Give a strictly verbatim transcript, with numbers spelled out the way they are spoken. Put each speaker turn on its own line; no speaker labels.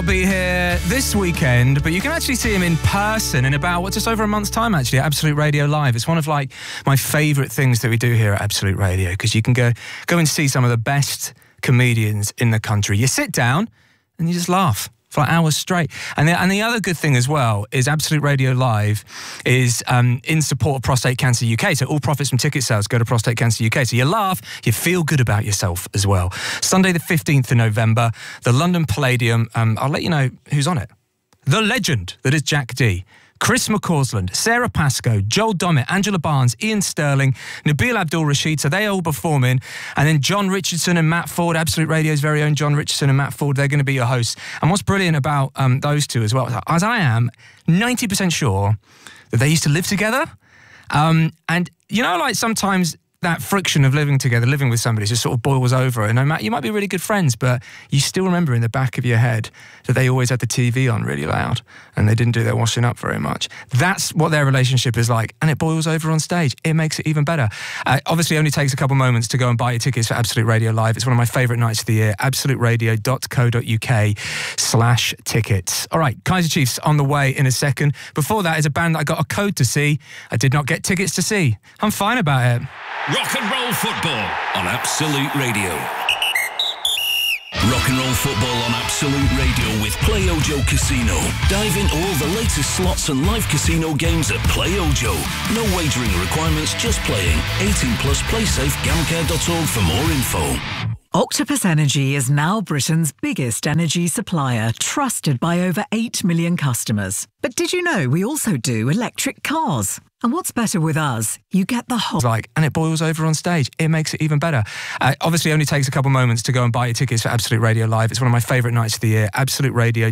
Be here this weekend, but you can actually see him in person in about what, just over a month's time actually at Absolute Radio Live. It's one of like my favourite things that we do here at Absolute Radio, because you can go go and see some of the best comedians in the country. You sit down and you just laugh for like hours straight. And the, and the other good thing as well is Absolute Radio Live is um, in support of Prostate Cancer U K. So all profits from ticket sales go to Prostate Cancer U K. So you laugh, you feel good about yourself as well. Sunday the fifteenth of November, the London Palladium. Um, I'll let you know who's on it. The legend that is Jack D. Chris McCausland, Sarah Pascoe, Joel Dommett, Angela Barnes, Ian Sterling, Nabil Abdul-Rashid, so they all performing. And then John Richardson and Matt Ford, Absolute Radio's very own John Richardson and Matt Ford, they're going to be your hosts. And what's brilliant about um, those two as well, as I am ninety percent sure that they used to live together. Um, and, you know, like sometimes that friction of living together, living with somebody just sort of boils over. And no matter, you might be really good friends, but you still remember in the back of your head that they always had the T V on really loud and they didn't do their washing up very much. That's what their relationship is like. And it boils over on stage. It makes it even better. Uh, obviously, it only takes a couple moments to go and buy your tickets for Absolute Radio Live. It's one of my favourite nights of the year. absolute radio dot co dot uk slash tickets. All right, Kaiser Chiefs on the way in a second. Before that is a band that I got a code to see. I did not get tickets to see. I'm fine about it.
Rock and roll football on Absolute Radio. Rock and roll football on Absolute Radio with Play Ojo Casino. Dive into all the latest slots and live casino games at Play Ojo. No wagering requirements, just playing. eighteen plus, play safe, gamcare dot org for more info.
Octopus Energy is now Britain's biggest energy supplier, trusted by over eight million customers. But did you know we also do electric cars? And what's better with us? You get the whole...
Like, and it boils over on stage. It makes it even better. Uh, obviously, it only takes a couple moments to go and buy your tickets for Absolute Radio Live. It's one of my favourite nights of the year. Absolute Radio.